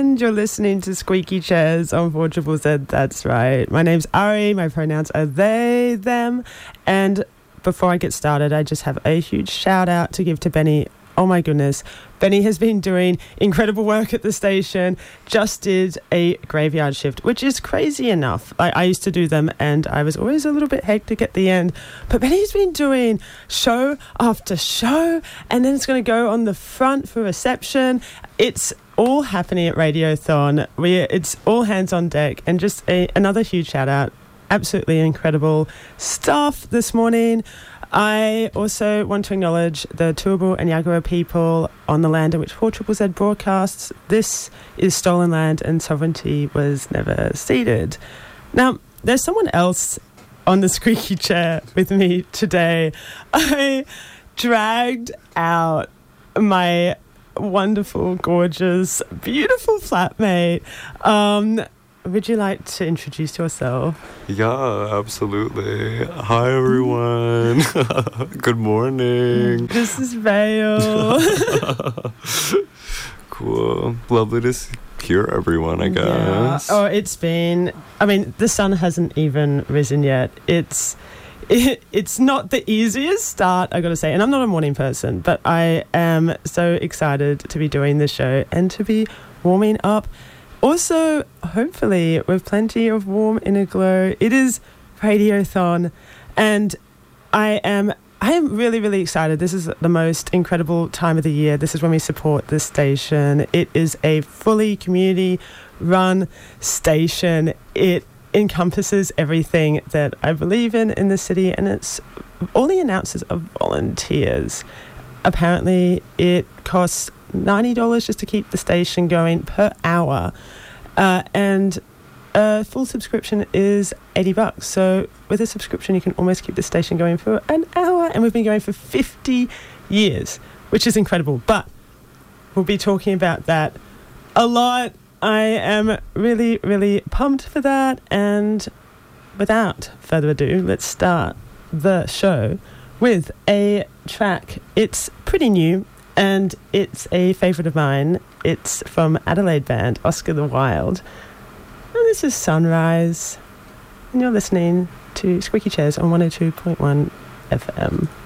and you're listening to Squeaky Chairs on 4ZZZ. That's right. My name's Ari. My pronouns are they, them. And before I get started, I just have a huge shout out to give to Benny. Oh my goodness. Benny has been doing incredible work at the station, just did a graveyard shift, which is crazy enough. I used to do them and I was always a little bit hectic at the end. But Benny's been doing show after show, and then it's going to go on the front for reception. It's all happening at Radiothon. It's all hands on deck, and just another huge shout out. Absolutely incredible stuff this morning. I also want to acknowledge the Turrbal and Yagara people on the land in which 4ZZZ broadcasts. This is stolen land and sovereignty was never ceded. Now, there's someone else on the squeaky chair with me today. I dragged out my wonderful, gorgeous, beautiful flatmate. Would you like to introduce yourself? Yeah, absolutely. Hi, everyone. Good morning. This is Vale. Cool. Lovely to hear everyone, I guess. Yeah. Oh, it's been... I mean, the sun hasn't even risen yet. It's not the easiest start, I got to say. And I'm not a morning person, but I am so excited to be doing this show and to be warming up. Also, hopefully, with plenty of warm inner glow. It is Radiothon, and I am really, really excited. This is the most incredible time of the year. This is when we support this station. It is a fully community-run station. It encompasses everything that I believe in the city, and it's all the announcers are volunteers. Apparently, it costs $90 just to keep the station going per hour, and a full subscription is $80. So with a subscription, you can almost keep the station going for an hour, and we've been going for 50 years, which is incredible. But we'll be talking about that a lot. I am really, really pumped for that, and without further ado, let's start the show with a track. It's pretty new, and it's a favourite of mine. It's from Adelaide band Oscar the Wild. And this is Sunrise. And you're listening to Squeaky Chairs on 102.1 FM.